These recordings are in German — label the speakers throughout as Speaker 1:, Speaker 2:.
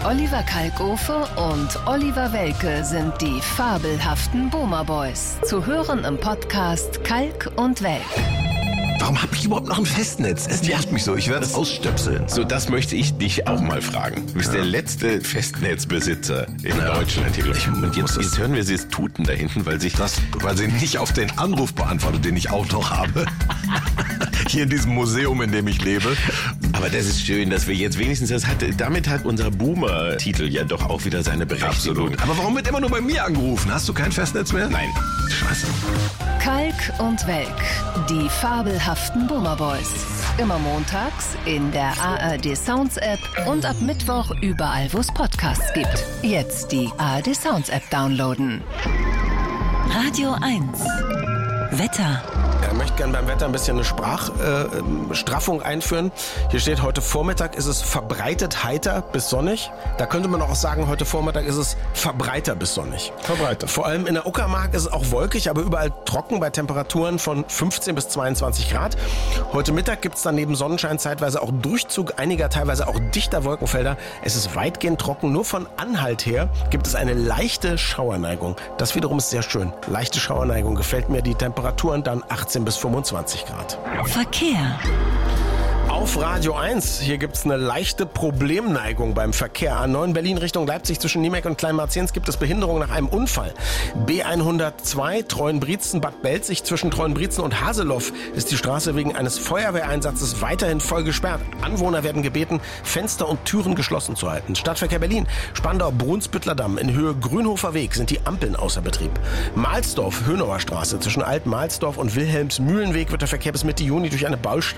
Speaker 1: Oliver Kalkofe und Oliver Welke sind die fabelhaften Boomer Boys. Zu hören im Podcast Kalk und Welk.
Speaker 2: Warum habe ich überhaupt noch ein Festnetz? Es nervt mich so, ich werde es ausstöpseln.
Speaker 3: So, das möchte ich dich auch mal fragen. Du bist der letzte Festnetzbesitzer in Deutschland hier. Und jetzt hören wir sie es tuten da hinten, weil sie nicht auf den Anruf beantwortet, den ich auch noch habe. Hier in diesem Museum, in dem ich lebe. Aber das ist schön, dass wir jetzt wenigstens damit hat unser Boomer-Titel ja doch auch wieder seine Berechtigung.
Speaker 2: Absolut. Aber warum wird immer nur bei mir angerufen? Hast du kein Festnetz mehr?
Speaker 3: Nein.
Speaker 2: Scheiße.
Speaker 1: Kalk und Welk, die fabelhaften Boomer Boys. Immer montags in der ARD Sounds App und ab Mittwoch überall, wo es Podcasts gibt. Jetzt die ARD Sounds App downloaden.
Speaker 4: Radio 1. Wetter.
Speaker 5: Ich möchte gerne beim Wetter ein bisschen eine Sprachstraffung einführen. Hier steht, heute Vormittag ist es verbreitet heiter bis sonnig. Da könnte man auch sagen, heute Vormittag ist es verbreiter bis sonnig.
Speaker 2: Verbreiter.
Speaker 5: Vor allem in der Uckermark ist es auch wolkig, aber überall trocken bei Temperaturen von 15 bis 22 Grad. Heute Mittag gibt es dann neben Sonnenschein zeitweise auch Durchzug einiger, teilweise auch dichter Wolkenfelder. Es ist weitgehend trocken. Nur von Anhalt her gibt es eine leichte Schauerneigung. Das wiederum ist sehr schön. Leichte Schauerneigung gefällt mir. Die Temperaturen dann 18 bis 25 Grad.
Speaker 4: Verkehr.
Speaker 5: Auf Radio 1, hier gibt es eine leichte Problemneigung beim Verkehr. A9 Berlin Richtung Leipzig zwischen Niemek und Kleinmarzens gibt es Behinderung nach einem Unfall. B102 Treuenbrietzen Bad Belzig zwischen Treuenbrietzen und Haseloff ist die Straße wegen eines Feuerwehreinsatzes weiterhin voll gesperrt. Anwohner werden gebeten, Fenster und Türen geschlossen zu halten. Stadtverkehr Berlin, Spandau-Brunsbüttler Damm in Höhe Grünhofer Weg sind die Ampeln außer Betrieb. Mahlsdorf Höhnauer Straße zwischen Alt-Mahlsdorf und Wilhelmsmühlenweg wird der Verkehr bis Mitte Juni durch eine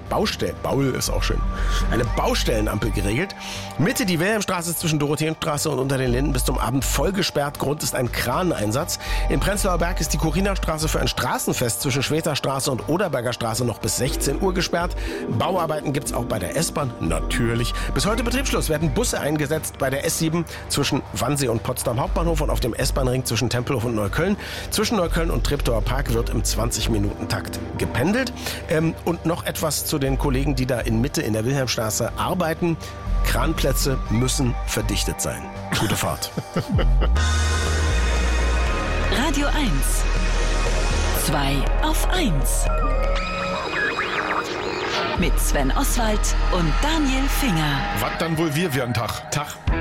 Speaker 5: eine Baustellenampel geregelt. Mitte die Wilhelmstraße zwischen Dorotheenstraße und Unter den Linden bis zum Abend voll gesperrt. Grund ist ein Kraneinsatz. In Prenzlauer Berg ist die Corina-Straße für ein Straßenfest zwischen Schweterstraße und Oderberger Straße noch bis 16 Uhr gesperrt. Bauarbeiten gibt es auch bei der S-Bahn, natürlich. Bis heute Betriebsschluss werden Busse eingesetzt bei der S7 zwischen Wannsee und Potsdam Hauptbahnhof und auf dem S-Bahn-Ring zwischen Tempelhof und Neukölln. Zwischen Neukölln und Treptower Park wird im 20-Minuten-Takt gependelt. Und noch etwas zu den Kollegen, die da in Mitte in der Wilhelmstraße arbeiten. Kranplätze müssen verdichtet sein. Gute Fahrt.
Speaker 4: Radio 1. 2 auf 1. Mit Sven Oswald und Daniel Finger.
Speaker 2: Was dann wohl wir werden Tag?